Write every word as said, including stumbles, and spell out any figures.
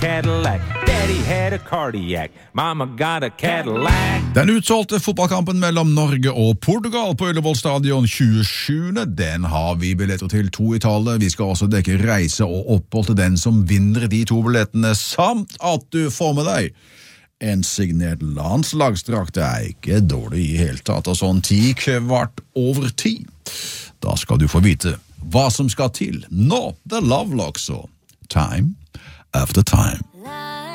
Cadillac. Daddy had a cardiac. Mama got a Cadillac. Den utsolgte fotballkampen mellom Norge og Portugal på Ullevål stadion tjuesjuende Den har vi billetter til to i tallet. Vi skal også dekke reise og opphold til den som vinner de to billettene, samt at du får med deg en signert landslagsdrakt. Det er ikke dårlig i hele tatt, og sånn ti kvart over ti. Da skal du få vite hva som skal til. Nå, The Lovelocks og Time After Time.